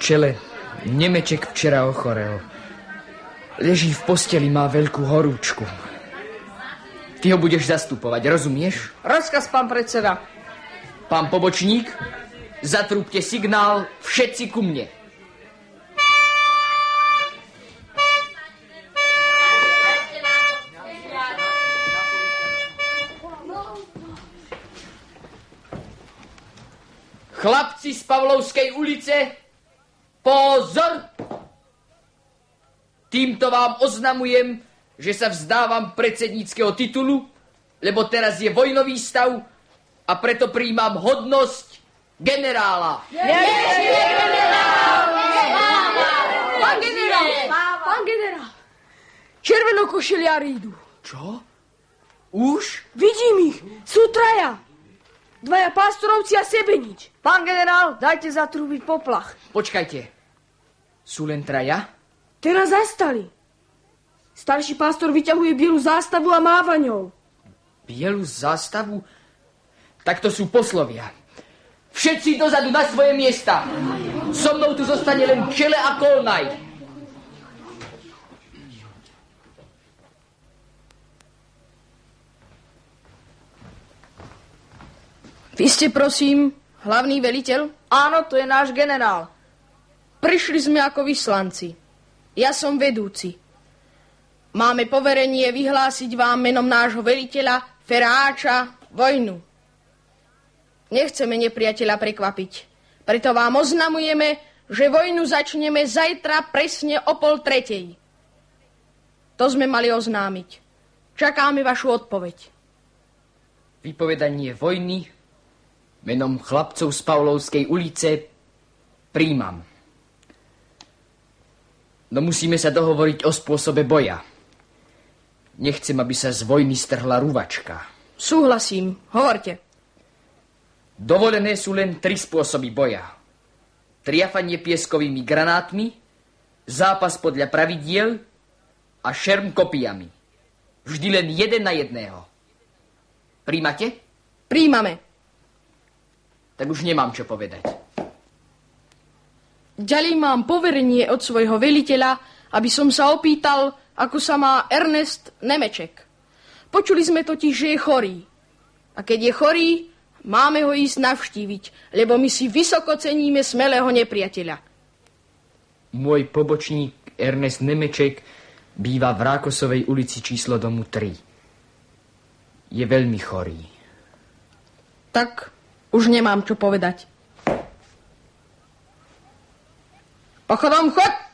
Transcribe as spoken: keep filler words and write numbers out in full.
čele. Nemeček včera ochorel. Leží v posteli, má veľkú horúčku. Ty ho budeš zastupovať, rozumieš? Rozkaz, pán predseda. Pán pobočník, zatrúbte signál, všetci ku mne. Chlapci z Pavlovskej ulice, pozor! Týmto vám oznamujem, že sa vzdávam predsedníckeho titulu, lebo teraz je vojnový stav a preto prijímam hodnosť generála. Pán generál! Pán generál! Červenokošeliári idú. Čo? Už? Vidím ich, sú traja. Dvaja pastorovci a sebenič. Pán generál, dajte zatrúbiť poplach. Počkajte. Sú len traja? Teraz zastali. Starší pastor vyťahuje bielu zástavu a máva ňou. Bielu zástavu? Tak to sú poslovia. Všetci dozadu na svoje miesta. So mnou tu zostane len Čele a Kolnaj. Vy ste, prosím, hlavný veliteľ? Áno, to je náš generál. Prišli sme ako vyslanci. Ja som vedúci. Máme poverenie vyhlásiť vám menom nášho veliteľa Feráča vojnu. Nechceme nepriateľa prekvapiť. Preto vám oznamujeme, že vojnu začneme zajtra presne o pol tretej. To sme mali oznámiť. Čakáme vašu odpoveď. Vypovedanie vojny menom chlapcov z Pavlovskej ulice príjmam. No musíme sa dohovoriť o spôsobe boja. Nechcem, aby sa z vojny strhla ruvačka. Súhlasím, hovorte. Dovolené sú len tri spôsoby boja. Triafanie pieskovými granátmi, zápas podľa pravidiel a šerm kopijami. Vždy len jeden na jedného. Príjmate? Príjmame. Tak už nemám čo povedať. Ďalej mám poverenie od svojho veliteľa, aby som sa opýtal, ako sa má Ernest Nemeček. Počuli sme totiž, že je chorý. A keď je chorý, máme ho ísť navštíviť, lebo my si vysoko ceníme smelého nepriateľa. Môj pobočník Ernest Nemeček býva v Rákosovej ulici číslo domu tri. Je veľmi chorý. Tak už nemám čo povedať. Pochodom chod!